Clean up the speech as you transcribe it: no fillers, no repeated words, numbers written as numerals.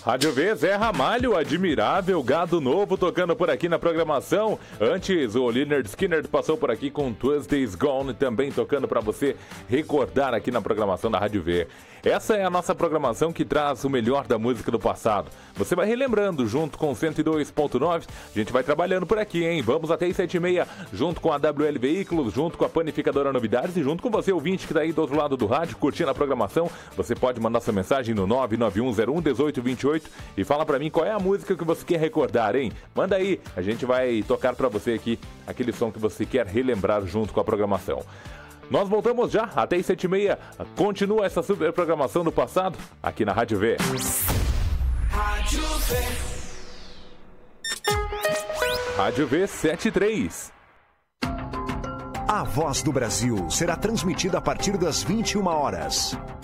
Rádio V, Zé Ramalho, Admirável, Gado Novo tocando por aqui na programação. Antes, o Lynyrd Skynyrd passou por aqui com Tuesdays Gone, também tocando para você recordar aqui na programação da Rádio V. Essa é a nossa programação que traz o melhor da música do passado. Você vai relembrando junto com 102.9, a gente vai trabalhando por aqui, hein? Vamos até as 7h30, junto com a WL Veículos, junto com a Panificadora Novidades e junto com você, ouvinte que tá aí do outro lado do rádio, curtindo a programação. Você pode mandar sua mensagem no 991011828 e fala pra mim qual é a música que você quer recordar, hein? Manda aí, a gente vai tocar pra você aqui aquele som que você quer relembrar junto com a programação. Nós voltamos já, até as 7h30. Continua essa super programação do passado aqui na Rádio V. Rádio V. Rádio V 73. A Voz do Brasil será transmitida a partir das 21 horas.